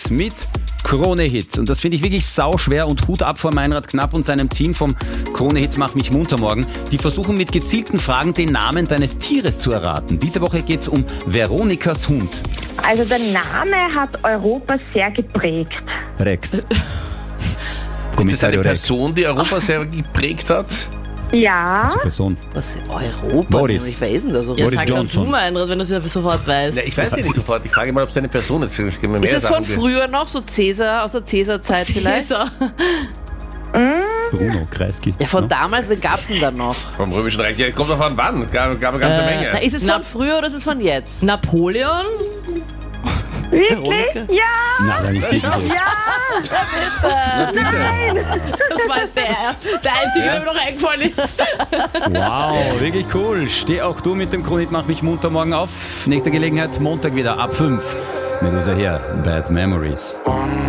Monat mit Krone-Hit. Und das finde ich wirklich sauschwer und Hut ab vor Meinrad Knapp und seinem Team vom Krone-Hit Mach mich munter morgen. Die versuchen mit gezielten Fragen den Namen deines Tieres zu erraten. Diese Woche geht es um Veronikas Hund. Also der Name hat Europa sehr geprägt. Rex. Ist das eine Person, die Europa sehr geprägt hat? Ja. Also Person. Was? Europa? Boris. Ich weiß denn da so. Ja, Boris sag Johnson. Johnson. Du, Meinrad, wenn du es ja sofort weißt. Ja, ich weiß ja nicht sofort. Ich frage mal, ob es eine Person ist. Ist es von früher noch, so Cäsar, aus der Cäsar-Zeit vielleicht? Bruno Kreisky. Ja, von damals, wen gab es denn da noch? Vom Römischen Reich. Ja, kommt davon wann. Gab eine ganze Menge. Na, ist es von früher oder ist es von jetzt? Napoleon? Wirklich? Veronika? Ja. Nein, nicht die. Ja. Na bitte. Das war jetzt der einzige, der mir noch eingefallen ist. Wow, wirklich cool. Steh auch du mit dem Krone-Hit Mach mich munter morgen auf. Nächste Gelegenheit Montag wieder ab 5. Mit unser her Bad Memories.